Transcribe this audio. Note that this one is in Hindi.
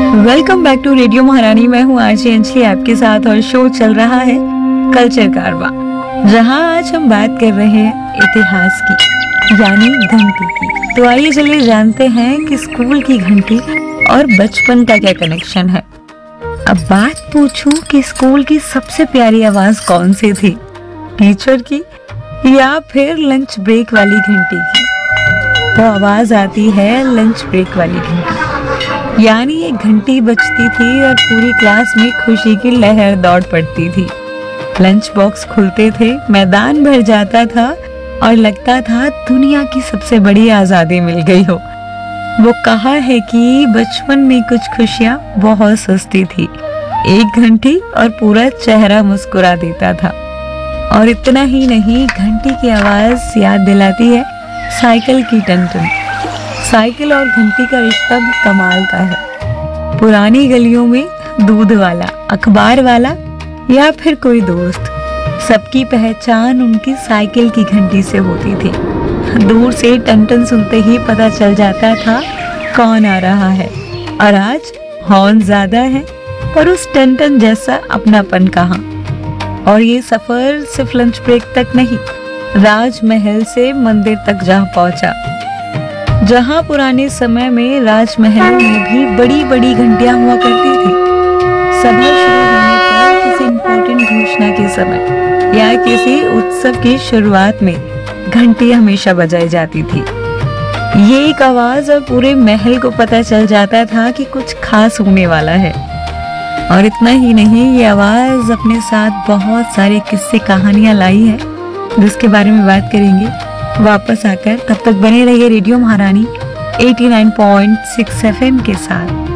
वेलकम बैक टू रेडियो महारानी। मैं हूँ आरजे अंजलि आपके साथ और शो चल रहा है कल्चर कारवा, जहाँ आज हम बात कर रहे हैं इतिहास की, यानी घंटी की। तो आइए चलिए जानते हैं कि स्कूल की घंटी और बचपन का क्या कनेक्शन है। अब बात पूछूं कि स्कूल की सबसे प्यारी आवाज कौन सी थी, टीचर की या फिर लंच ब्रेक वाली घंटी की? तो आवाज आती है लंच ब्रेक वाली घंटी, यानी एक घंटी बजती थी और पूरी क्लास में खुशी की लहर दौड़ पड़ती थी। लंच बॉक्स खुलते थे, मैदान भर जाता था और लगता था दुनिया की सबसे बड़ी आजादी मिल गई हो। वो कहा है कि बचपन में कुछ खुशियां बहुत सस्ती थी, एक घंटी और पूरा चेहरा मुस्कुरा देता था। और इतना ही नहीं, घंटी की आवाज याद दिलाती है साइकिल की टन-टन। साइकिल और घंटी का रिश्ता भी कमाल का है। पुरानी गलियों में दूध वाला, अखबार वाला या फिर कोई दोस्त, सबकी पहचान उनकी साइकिल की घंटी से होती थी। दूर से टन-टन सुनते ही पता चल जाता था कौन आ रहा है। और आज हॉर्न ज्यादा है पर उस टन-टन जैसा अपनापन कहाँ। और ये सफर सिर्फ लंच ब्रेक तक नहीं, राजमहल से मंदिर तक जा पहुंचा, जहां पुराने समय में राजमहल में भी बड़ी बड़ी घंटियां हुआ करती थी। सभा शुरू होने पर, किसी इम्पोर्टेंट घोषणा के समय या किसी उत्सव की शुरुआत में घंटी हमेशा बजाई जाती थी। ये एक आवाज और पूरे महल को पता चल जाता था कि कुछ खास होने वाला है। और इतना ही नहीं, ये आवाज अपने साथ बहुत सारे किस्से कहानियां लाई है, जिसके बारे में बात करेंगे वापस आकर। तब तक बने रहिए रेडियो महारानी 89.6 FM के साथ।